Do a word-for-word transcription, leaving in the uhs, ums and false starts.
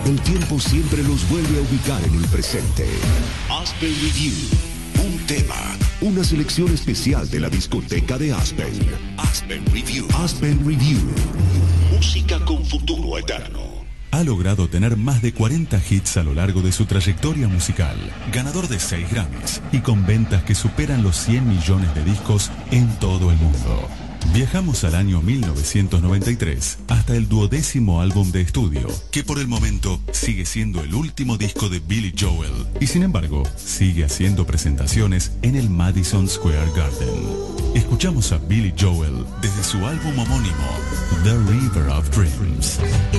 El tiempo siempre los vuelve a ubicar en el presente. Aspen Review. Un tema. Una selección especial de la discoteca de Aspen. Aspen Review. Aspen Review. Música con futuro eterno. Ha logrado tener más de cuarenta hits a lo largo de su trayectoria musical, ganador de seis Grammys y con ventas que superan los cien millones de discos en todo el mundo. Viajamos al año mil novecientos noventa y tres hasta el duodécimo álbum de estudio, que por el momento sigue siendo el último disco de Billy Joel y sin embargo sigue haciendo presentaciones en el Madison Square Garden. Escuchamos a Billy Joel desde su álbum homónimo, The River of Dreams.